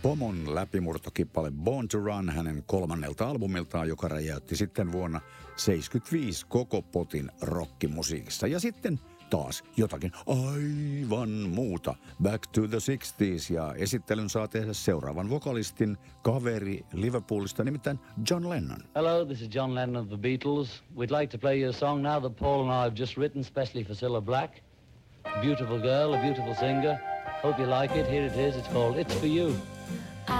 Pomon läpimurtokippale Born to Run hänen kolmannelta albumiltaan, joka räjäytti sitten vuonna 1975 koko potin rockimusiikissa. Ja sitten taas jotakin aivan muuta. Back to the 60s, ja esittelyn saa tehdä seuraavan vokalistin kaveri Liverpoolista, nimittäin John Lennon. Hello, this is John Lennon of the Beatles. We'd like to play you a song now that Paul and I have just written specially for Cilla Black. A beautiful girl, a beautiful singer. Hope you like it. Here it is. It's called It's For You.